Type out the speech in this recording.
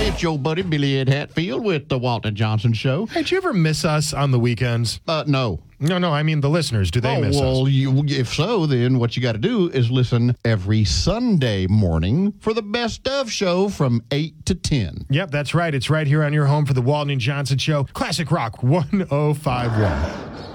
it's your buddy Billy Ed Hatfield with the Walton Johnson Show. Hey, do you ever miss us on the weekends? No. No, I mean the listeners. Do they miss us? If so, then what you got to do is listen every Sunday morning for the Best Of show from 8 to 10. Yep, that's right. It's right here on your home for the Walton Johnson Show. Classic Rock 1051.